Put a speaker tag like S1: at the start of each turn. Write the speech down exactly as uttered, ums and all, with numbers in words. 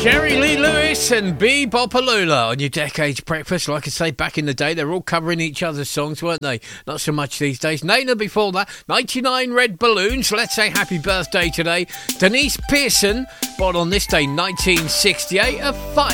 S1: Jerry Lee Lewis and B. Bopalula on your Decades Breakfast. Like I say, back in the day, they were all covering each other's songs, weren't they? Not so much these days. Nana before that, ninety-nine Red Balloons. Let's say happy birthday today. Denise Pearson, born on this day, nineteen sixty-eight, a five.